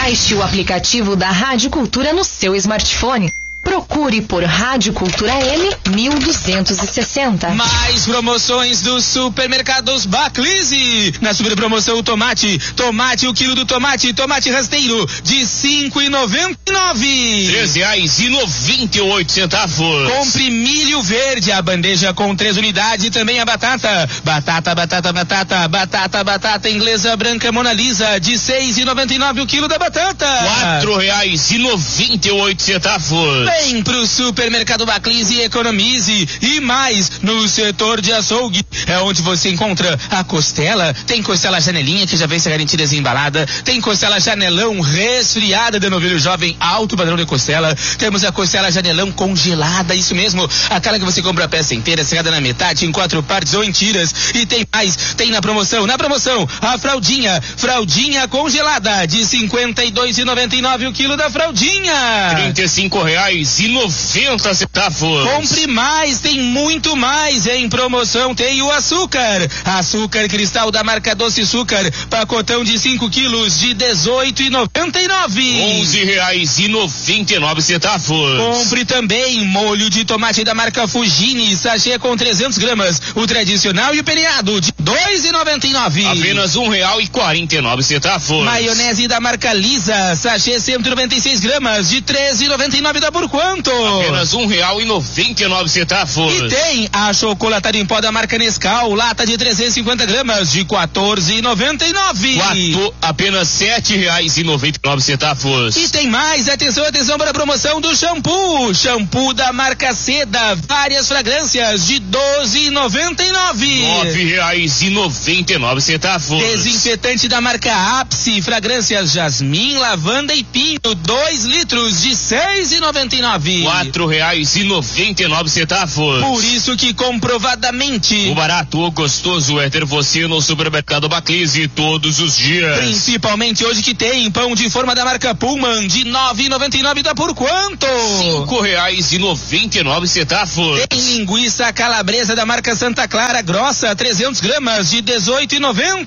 Baixe o aplicativo da Rádio Cultura no seu smartphone. Procure por Rádio Cultura M 1260. Mais promoções dos supermercados Baclise. Na super promoção tomate, o quilo do tomate rasteiro de R$5,99. R$13,98. Compre milho verde, a bandeja com 3 unidades e também a batata inglesa branca Mona Lisa de R$6,99 o quilo da batata. R$4,98. Vem pro supermercado Baclise e economize. E mais, no setor de açougue é onde você encontra a costela. Tem costela janelinha que já vem ser garantida desembalada. Tem costela janelão resfriada de novilho jovem, alto padrão de costela. Temos a costela janelão congelada, isso mesmo, aquela que você compra a peça inteira, serrada na metade, em 4 partes ou em tiras. E tem mais, tem na promoção, a fraldinha congelada de R$52,99 o quilo da fraldinha. R$35,90. Compre mais, tem muito mais em promoção. Tem o açúcar cristal da marca Doce Açúcar, pacotão de 5 quilos de R$18,99. R$11,99. Compre também molho de tomate da marca Fugini, sachê com 300 gramas, o tradicional e o peneado de R$2,99. Apenas R$1,49. Maionese da marca Lisa, sachê 196 gramas de R$13,99 da por quanto? Apenas R$1,99. E tem a chocolatada em pó da marca Nescau, lata de 350 gramas de R$14,99. Apenas R$7,99. E tem mais, atenção para a promoção do shampoo da marca Seda, várias fragrâncias de R$12,99. R$9,99. Desinfetante da marca Apsi, fragrâncias jasmim, lavanda e pinho, 2 litros de R$6,99. R$4,99. Por isso que comprovadamente o barato ou gostoso é ter você no supermercado Baclise todos os dias. Principalmente hoje que tem pão de forma da marca Pullman de R$9,99 dá por quanto? R$5,99. Tem linguiça calabresa da marca Santa Clara grossa 300 gramas de R$18,90.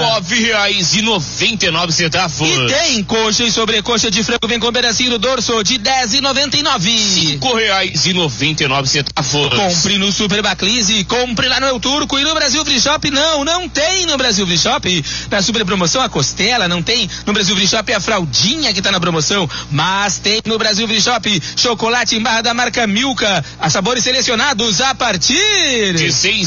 R$9,99. E tem coxa e sobrecoxa de frango vem com pedacinho do dorso de R$10,99. R$5,99. Compre no Super Baclise, compre lá no El Turco e no Brasil Free Shop não tem no Brasil Free Shop. Na super promoção a costela, não tem no Brasil Free Shop a fraldinha que tá na promoção, mas tem no Brasil Free Shop chocolate em barra da marca Milka, a sabores selecionados a partir de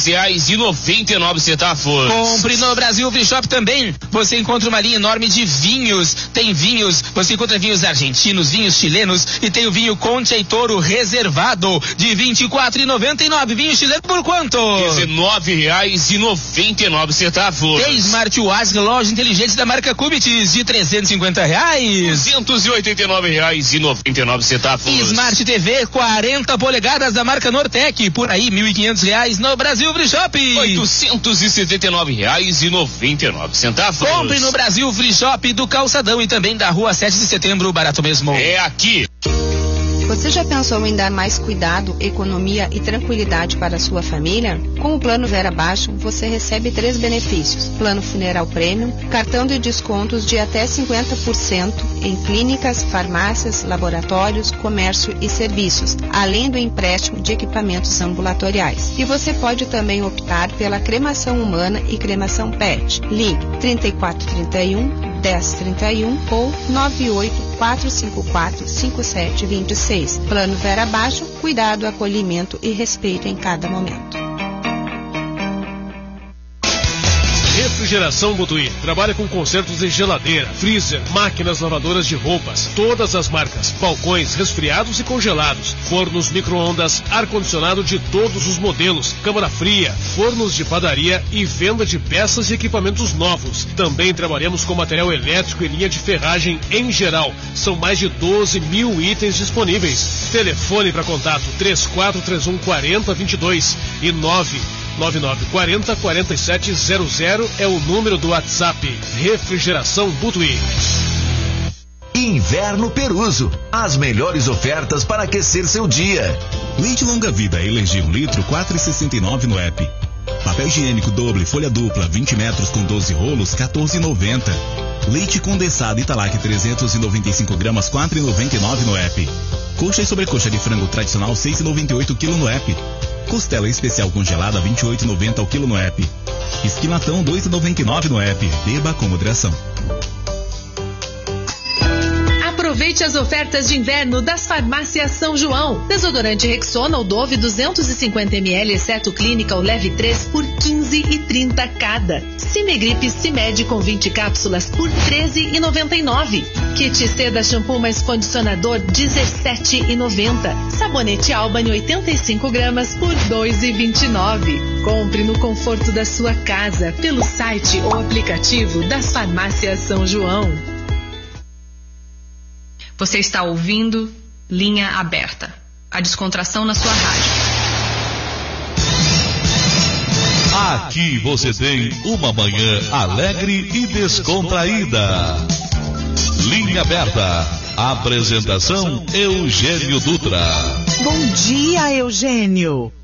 R$6,99. Compre no Brasil Free Shop também, você encontra uma linha enorme de vinhos, tem vinhos, você encontra vinhos argentinos, vinhos chilenos e tem o vinho Concha e Toro reservado de R$24,99. Vinho chileno por quanto? R$19,99. Tem Smart Watch, loja inteligente da marca Cubitis de R$350. R$289,99. Smart TV 40 polegadas da marca Nortec, por aí R$1.500 no Brasil Free Shop. R$879,99. Compre no Brasil Free Shop do Calçadão e também da Rua 7 de Setembro, barato mesmo. É aqui. Você já pensou em dar mais cuidado, economia e tranquilidade para a sua família? Com o Plano Vera Baixo, você recebe 3 benefícios: Plano Funeral Premium, cartão de descontos de até 50% em clínicas, farmácias, laboratórios, comércio e serviços, além do empréstimo de equipamentos ambulatoriais. E você pode também optar pela cremação humana e cremação PET. Ligue 3431 1031 ou 984545726. Plano Vera Baixo, cuidado, acolhimento e respeito em cada momento. Refrigeração Butuí trabalha com consertos de geladeira, freezer, máquinas lavadoras de roupas, todas as marcas, balcões resfriados e congelados, fornos micro-ondas, ar-condicionado de todos os modelos, câmara fria, fornos de padaria e venda de peças e equipamentos novos. Também trabalhamos com material elétrico e linha de ferragem em geral. São mais de 12 mil itens disponíveis. Telefone para contato 3431-4022 e 99940-4700 é o número do WhatsApp. Refrigeração Butuí. Inverno Peruso. As melhores ofertas para aquecer seu dia. Leite longa vida Elergia 1 litro, R$ 4,69 no app. Papel higiênico doble, folha dupla, 20 metros com 12 rolos, R$14,90. Leite condensado Italac 395 gramas, R$4,99 no app. Coxa e sobrecoxa de frango tradicional, R$6,98 kg no app. Costela especial congelada, R$28,90 ao quilo no app. Esquilatão, R$2,99 no app. Beba com moderação. Aproveite as ofertas de inverno das farmácias São João. Desodorante Rexona ou Dove 250 ml, exceto Clínica ou Leve 3 por R$15,30 cada. Cimegrip Cimed com 20 cápsulas por R$13,99. Kit Seda Shampoo mais Condicionador R$17,90. Sabonete Albany 85 gramas por R$2,29. Compre no conforto da sua casa pelo site ou aplicativo das farmácias São João. Você está ouvindo Linha Aberta, a descontração na sua rádio. Aqui você tem uma manhã alegre e descontraída. Linha Aberta. Apresentação Eugênio Dutra. Bom dia, Eugênio.